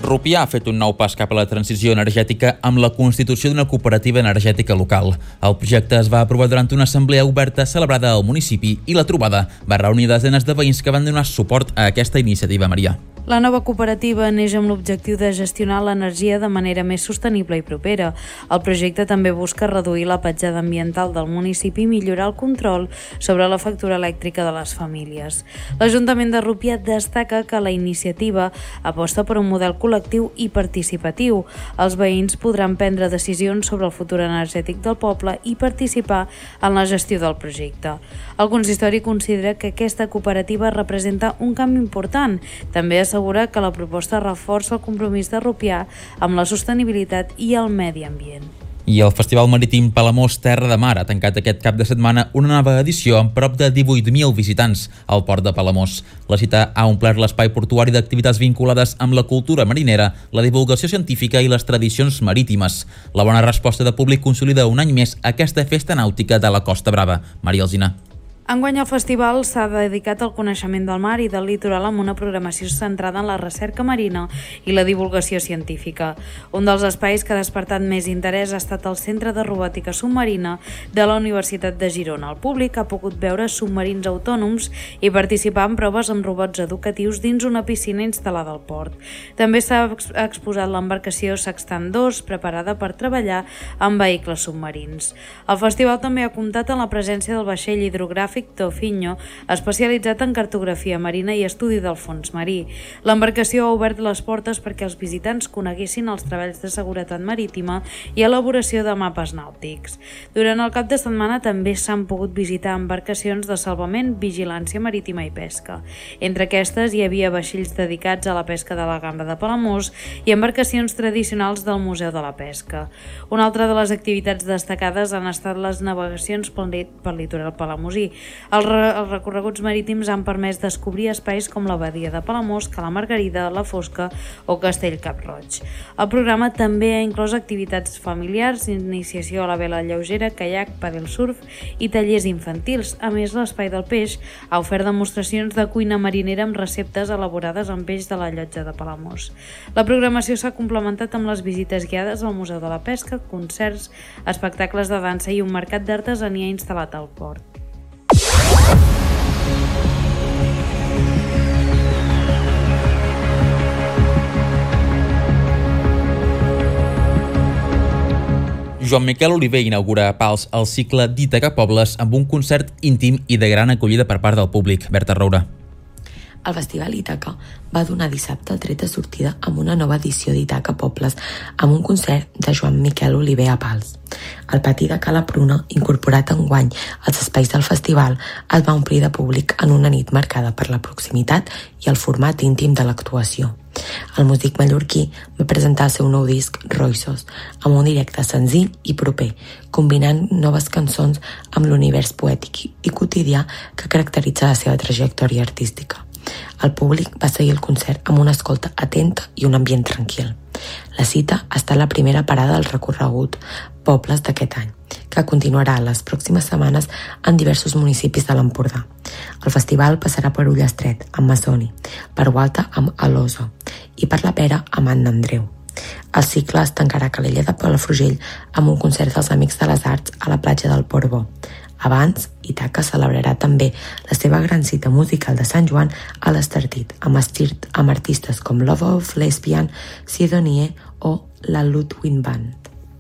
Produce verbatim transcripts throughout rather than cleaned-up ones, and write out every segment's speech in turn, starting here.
Rupià ha fet un nou pas cap a la transició energètica amb la constitució d'una cooperativa energètica local. El projecte es va aprovar durant una assemblea oberta celebrada al municipi i la trobada va reunir desenes de veïns que van donar suport a aquesta iniciativa, Maria. La nova cooperativa neix amb l'objectiu de gestionar l'energia de manera més sostenible i propera. El projecte també busca reduir la petjada ambiental del municipi i millorar el control sobre la factura elèctrica de les famílies. L'Ajuntament de Rupià destaca que la iniciativa aposta per un model col·lectiu i participatiu. Els veïns podran prendre decisions sobre el futur energètic del poble i participar en la gestió del projecte. El consistori considera que aquesta cooperativa representa un canvi important. També assegura que la proposta reforça el compromís de Rupià amb la sostenibilitat i el medi ambient. I el Festival Marítim Palamós Terra de Mar ha tancat aquest cap de setmana una nova edició amb prop de divuit mil visitants al port de Palamós. La cita ha omplert l'espai portuari d'activitats vinculades amb la cultura marinera, la divulgació científica i les tradicions marítimes. La bona resposta de públic consolida un any més aquesta festa nàutica de la Costa Brava. Maria Alsina. Enguany el festival s'ha dedicat al coneixement del mar i del litoral amb una programació centrada en la recerca marina i la divulgació científica. Un dels espais que ha despertat més interès ha estat el Centre de Robòtica Submarina de la Universitat de Girona. El públic ha pogut veure submarins autònoms i participar en proves amb robots educatius dins una piscina instal·lada al port. També s'ha exposat l'embarcació Sextant dos, preparada per treballar amb vehicles submarins. El festival també ha comptat amb la presència del vaixell hidrogràfic Tofinho, especialitzat en cartografia marina i estudi del fons marí. L'embarcació ha obert les portes perquè els visitants coneguessin els treballs de seguretat marítima i elaboració de mapes nàutics. Durant el cap de setmana també s'han pogut visitar embarcacions de salvament, vigilància marítima i pesca. Entre aquestes hi havia vaixells dedicats a la pesca de la gamba de Palamós i embarcacions tradicionals del Museu de la Pesca. Una altra de les activitats destacades han estat les navegacions pel litoral palamosí. Els, re els recorreguts marítims han permès descobrir espais com la badia de Palamós, Cala Margarida, La Fosca o Castell Cap-roig. El programa també ha inclòs activitats familiars, iniciació a la vela lleugera, caiac, pàdel surf i tallers infantils. A més, l'Espai del Peix ha ofert demostracions de cuina marinera amb receptes elaborades amb peix de la llotja de Palamós. La programació s'ha complementat amb les visites guiades al Museu de la Pesca, concerts, espectacles de dansa i un mercat d'artesania instal·lat al port. Joan Miquel Oliver inaugura a Pals el cicle d'Ítaca Pobles amb un concert íntim i de gran acollida per part del públic. Berta Roura. El Festival Ítaca va donar dissabte el tret de sortida amb una nova edició d'Ítaca Pobles amb un concert de Joan Miquel Oliver a Pals. El pati de Cala Pruna, incorporat enguany als espais del festival, es va omplir de públic en una nit marcada per la proximitat i el format íntim de l'actuació. El músic mallorquí va presentar el seu nou disc Roissos, amb un directe senzill i proper, combinant noves cançons amb l'univers poètic i quotidià que caracteritza la seva trajectòria artística. El públic va seguir el concert amb una escolta atenta i un ambient tranquil. La cita ha estat la primera parada del recorregut Pobles d'aquest any, que continuarà les pròximes setmanes en diversos municipis de l'Empordà. El festival passarà per Ullastret, amb Massoni, per Gualta, amb Alosa, i per la Pera, amb Sant Andreu. El cicle es tancarà a Calella de Palafrugell amb un concert dels Amics de les Arts a la platja del Port Bo. Abans, Ítaca celebrarà també la seva gran cita musical de Sant Joan a l'Estartit, amb, amb artistes com Love of Lesbian, Sidonie o la Ludwig Band.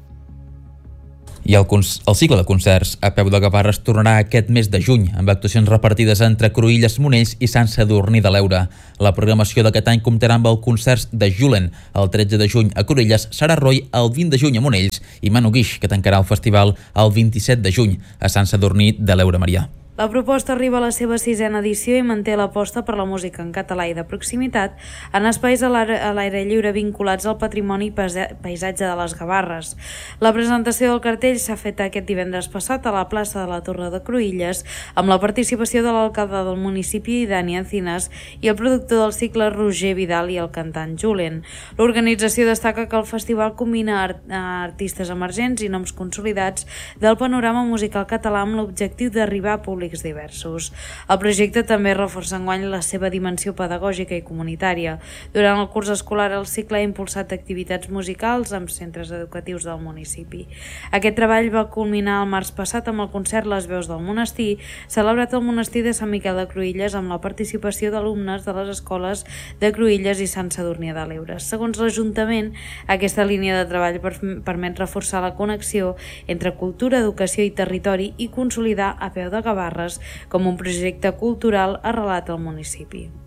I el, el cicle de concerts a Peu de Gavarra es tornarà aquest mes de juny, amb actuacions repartides entre Cruïlles, Monells i Sant Sadurní de l'Eure. La programació d'aquest any comptarà amb el concerts de Julen, el tretze de juny a Cruïlles, Sara Roy el vint de juny a Monells i Manu Guix, que tancarà el festival el vint-i-set de juny a Sant Sadurní de l'Eure, Maria. La proposta arriba a la seva sisena edició i manté l'aposta per la música en català i de proximitat en espais a l'aire lliure vinculats al patrimoni i paisatge de les Gavarres. La presentació del cartell s'ha fet aquest divendres passat a la plaça de la Torre de Cruïlles amb la participació de l'alcalde del municipi, Dani Encinas, i el productor del cicle, Roger Vidal, i el cantant Julen. L'organització destaca que el festival combina art artistes emergents i noms consolidats del panorama musical català amb l'objectiu d'arribar a públic públics diversos. El projecte també reforça enguany la seva dimensió pedagògica i comunitària. Durant el curs escolar, el cicle ha impulsat activitats musicals amb centres educatius del municipi. Aquest treball va culminar el març passat amb el concert Les Veus del Monestir, celebrat al monestir de Sant Miquel de Cruïlles amb la participació d'alumnes de les escoles de Cruïlles i Sant Sadurní de l'Ebre. Segons l'Ajuntament, aquesta línia de treball permet reforçar la connexió entre cultura, educació i territori i consolidar A Peu de Gavarres com un projecte cultural arrelat al municipi.